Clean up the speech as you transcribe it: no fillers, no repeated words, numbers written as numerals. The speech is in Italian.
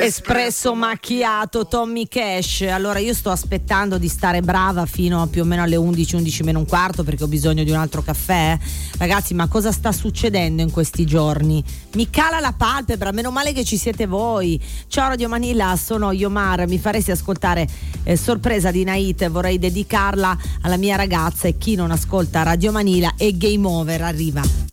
espresso macchiato Tommy Cash. Allora io sto aspettando di stare brava fino a più o meno alle 11 meno un quarto, perché ho bisogno di un altro caffè. Ragazzi, ma cosa sta succedendo in questi giorni? Mi cala la palpebra, meno male che ci siete voi. Ciao Radio Manila, sono Yomar, mi faresti ascoltare Sorpresa di Nait, vorrei dedicarla alla mia ragazza, e chi non ascolta Radio Manila è game over, arriva.